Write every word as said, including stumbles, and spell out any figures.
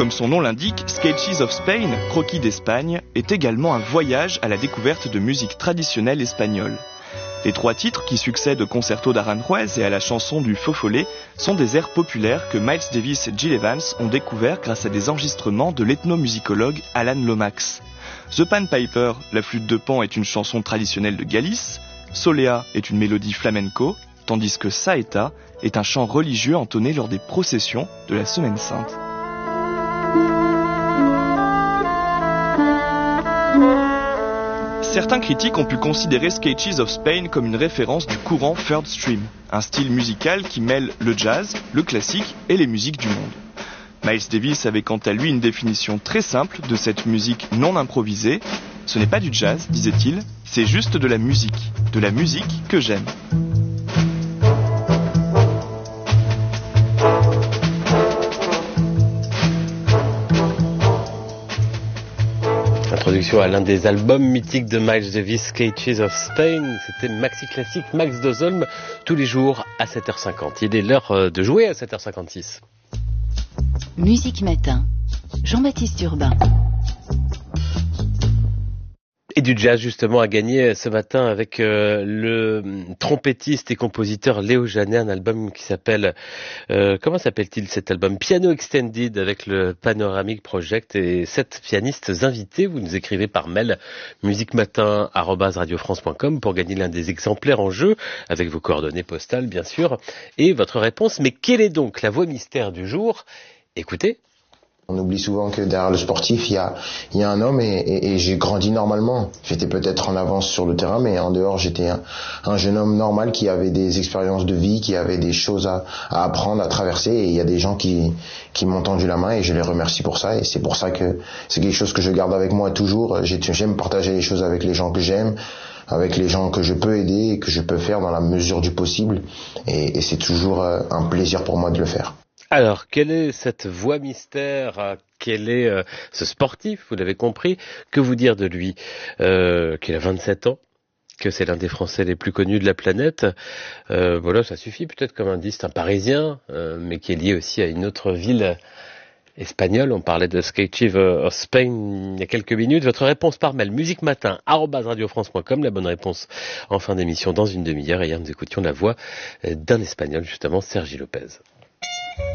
Comme son nom l'indique, Sketches of Spain, Croquis d'Espagne, est également un voyage à la découverte de musique traditionnelle espagnole. Les trois titres qui succèdent au Concerto d'Aranjuez et à la chanson du Faux Follet sont des airs populaires que Miles Davis et Gil Evans ont découverts grâce à des enregistrements de l'ethnomusicologue Alan Lomax. The Pan Piper, la flûte de Pan, est une chanson traditionnelle de Galice, Solea est une mélodie flamenco, tandis que Saeta est un chant religieux entonné lors des processions de la Semaine Sainte. Certains critiques ont pu considérer Sketches of Spain comme une référence du courant Third Stream, un style musical qui mêle le jazz, le classique et les musiques du monde. Miles Davis avait quant à lui une définition très simple de cette musique non improvisée. Ce n'est pas du jazz, disait-il, c'est juste de la musique, de la musique que j'aime. Introduction à l'un des albums mythiques de Miles Davis, Sketches of Spain. C'était Maxi Classique, Max Dozolm, tous les jours à sept heures cinquante. Il est l'heure de jouer à sept heures cinquante-six. Musique Matin, Jean-Baptiste Urbain. Et du jazz justement à gagner ce matin avec euh, le trompettiste et compositeur Léo Janet, un album qui s'appelle, euh, comment s'appelle-t-il cet album? Piano Extended avec le Panoramic Project et sept pianistes invités. Vous nous écrivez par mail musiquematin arobase radio france point com pour gagner l'un des exemplaires en jeu avec vos coordonnées postales bien sûr et votre réponse. Mais quelle est donc la voix mystère du jour? Écoutez. On oublie souvent que derrière le sportif, il y a, il y a un homme et, et, et j'ai grandi normalement. J'étais peut-être en avance sur le terrain, mais en dehors, j'étais un, un jeune homme normal qui avait des expériences de vie, qui avait des choses à, à apprendre, à traverser. Et il y a des gens qui, qui m'ont tendu la main et je les remercie pour ça. Et c'est pour ça que c'est quelque chose que je garde avec moi toujours. J'aime partager les choses avec les gens que j'aime, avec les gens que je peux aider et que je peux faire dans la mesure du possible. Et, et c'est toujours un plaisir pour moi de le faire. Alors, quelle est cette voix mystère? Quel est euh, ce sportif? Vous l'avez compris. Que vous dire de lui? euh, Qu'il a vingt-sept ans, que c'est l'un des Français les plus connus de la planète. Euh, voilà, ça suffit peut-être comme indice. C'est un Parisien, euh, mais qui est lié aussi à une autre ville espagnole. On parlait de Sketches of Spain il y a quelques minutes. Votre réponse par mail, musiquematin arobase radio france point com. La bonne réponse en fin d'émission dans une demi-heure. Et hier, nous écoutions la voix d'un Espagnol, justement, Sergi Lopez.